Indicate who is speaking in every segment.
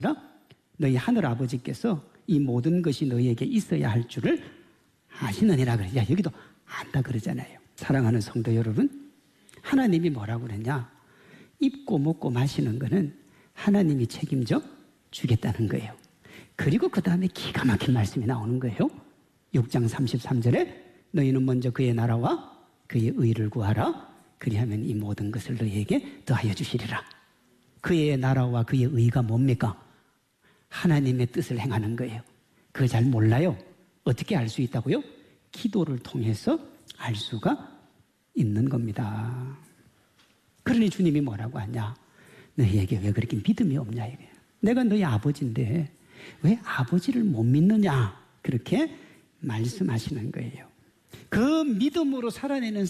Speaker 1: 너희 하늘 아버지께서 이 모든 것이 너희에게 있어야 할 줄을 아시느니라 그래. 야, 여기도 안다 그러잖아요. 사랑하는 성도 여러분, 하나님이 뭐라고 그랬냐? 입고 먹고 마시는 거는 하나님이 책임져 주겠다는 거예요. 그리고 그 다음에 기가 막힌 말씀이 나오는 거예요. 6장 33절에 너희는 먼저 그의 나라와 그의 의를 구하라. 그리하면 이 모든 것을 너희에게 더하여 주시리라. 그의 나라와 그의 의가 뭡니까? 하나님의 뜻을 행하는 거예요. 그거 잘 몰라요. 어떻게 알 수 있다고요? 기도를 통해서 알 수가 있는 겁니다. 그러니 주님이 뭐라고 하냐? 너희에게 왜 그렇게 믿음이 없냐 이거예요. 내가 너희 아버지인데 왜 아버지를 못 믿느냐? 그렇게 말씀하시는 거예요. 그 믿음으로 살아내는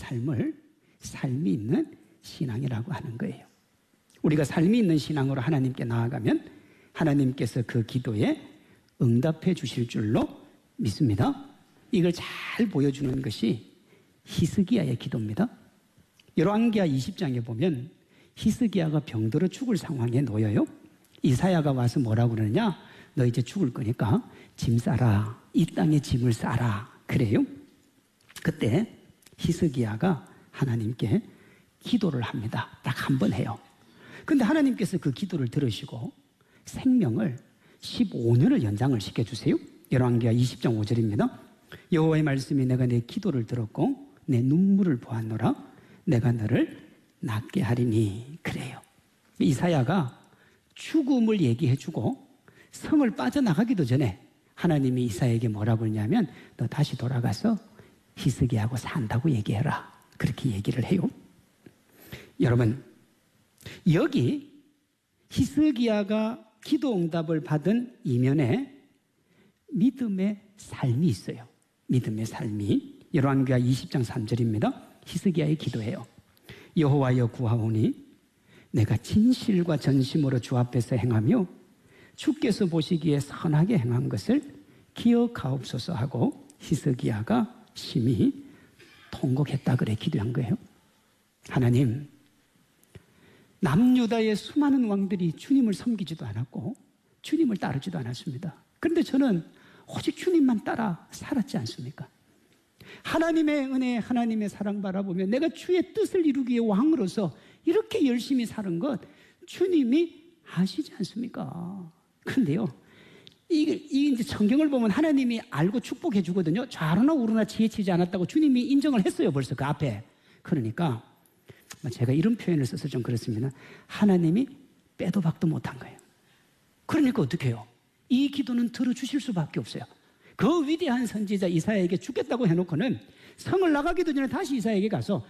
Speaker 1: 삶이 있는 신앙이라고 하는 거예요. 우리가 삶이 있는 신앙으로 하나님께 나아가면 하나님께서 그 기도에 응답해 주실 줄로 믿습니다. 이걸 잘 보여주는 것이 히스기야의 기도입니다. 열왕기하 20장에 보면 히스기야가 병들어 죽을 상황에 놓여요. 이사야가 와서 뭐라고 그러느냐? 너 이제 죽을 거니까 짐 싸라. 이 땅에 짐을 싸라. 그래요. 그때 히스기야가 하나님께 기도를 합니다. 딱 한 번 해요. 근데 하나님께서 그 기도를 들으시고 생명을 15년을 연장을 시켜주세요. 열왕기하 20장 5절입니다. 여호와의 말씀이 내가 내 기도를 들었고 내 눈물을 보았노라. 내가 너를 낫게 하리니. 그래요. 이사야가 죽음을 얘기해주고 성을 빠져나가기도 전에 하나님이 이사야에게 뭐라고 했냐면 너 다시 돌아가서 히스기야하고 산다고 얘기해라. 그렇게 얘기를 해요. 여러분, 여기 히스기야가 기도 응답을 받은 이면에 믿음의 삶이 있어요. 믿음의 삶이. 열왕기하 20장 3절입니다. 히스기야의 기도예요. 여호와여 구하오니 내가 진실과 전심으로 주 앞에서 행하며 주께서 보시기에 선하게 행한 것을 기억하옵소서 하고 히스기야가 심히 통곡했다 그래 기도한 거예요. 하나님, 남유다의 수많은 왕들이 주님을 섬기지도 않았고 주님을 따르지도 않았습니다. 그런데 저는 오직 주님만 따라 살았지 않습니까? 하나님의 은혜, 하나님의 사랑 바라보며 내가 주의 뜻을 이루기 위해 왕으로서 이렇게 열심히 사는 것 주님이 아시지 않습니까? 그런데요, 이게 이제 성경을 보면 하나님이 알고 축복해 주거든요. 좌로나 우로나 지혜치지 않았다고 주님이 인정을 했어요. 벌써 그 앞에. 그러니까 제가 이런 표현을 써서 좀 그렇습니다. 하나님이 빼도 박도 못한 거예요. 그러니까 어떻게 해요? 이 기도는 들어주실 수밖에 없어요. 그 위대한 선지자 이사야에게 죽겠다고 해놓고는 성을 나가기도 전에 다시 이사야에게 가서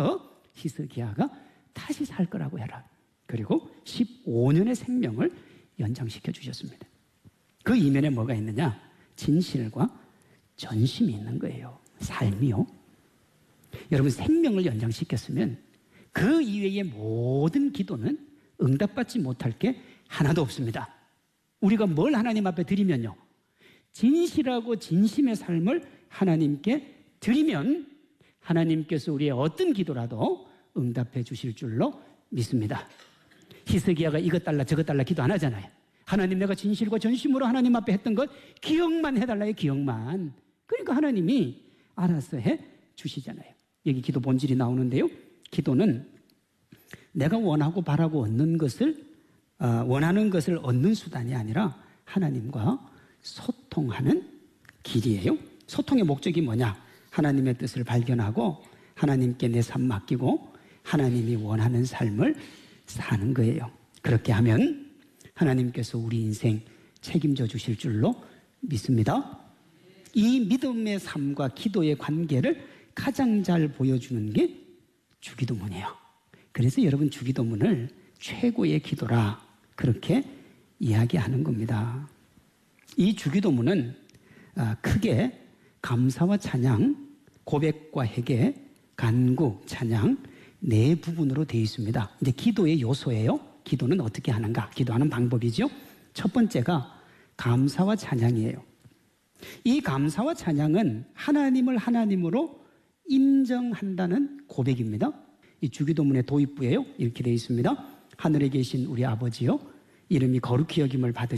Speaker 1: 히스기야가 다시 살 거라고 해라. 그리고 15년의 생명을 연장시켜 주셨습니다. 그 이면에 뭐가 있느냐? 진실과 전심이 있는 거예요. 삶이요. 여러분, 생명을 연장시켰으면 그 이외의 모든 기도는 응답받지 못할 게 하나도 없습니다. 우리가 뭘 하나님 앞에 드리면요, 진실하고 진심의 삶을 하나님께 드리면 하나님께서 우리의 어떤 기도라도 응답해 주실 줄로 믿습니다. 히스기야가 이것 달라 저것 달라 기도 안 하잖아요. 하나님, 내가 진실과 전심으로 하나님 앞에 했던 것 기억만 해달라요. 기억만. 그러니까 하나님이 알아서 해 주시잖아요. 여기 기도 본질이 나오는데요, 기도는 내가 원하고 바라고 얻는 것을 원하는 것을 얻는 수단이 아니라 하나님과 소통하는 길이에요. 소통의 목적이 뭐냐? 하나님의 뜻을 발견하고 하나님께 내 삶 맡기고 하나님이 원하는 삶을 사는 거예요. 그렇게 하면 하나님께서 우리 인생 책임져 주실 줄로 믿습니다. 이 믿음의 삶과 기도의 관계를 가장 잘 보여주는 게 주기도문이에요. 그래서 여러분, 주기도문을 최고의 기도라 그렇게 이야기하는 겁니다. 이 주기도문은 크게 감사와 찬양, 고백과 회개, 간구, 찬양 네 부분으로 되어 있습니다. 이제 기도의 요소예요. 기도는 어떻게 하는가? 기도하는 방법이죠. 첫 번째가 감사와 찬양이에요. 이 감사와 찬양은 하나님을 하나님으로 인정한다는 고백입니다. 이 주기도문의 도입부예요. 이렇게 되어 있습니다. 하늘에 계신 우리 아버지요, 이름이 거룩히 여김을 받으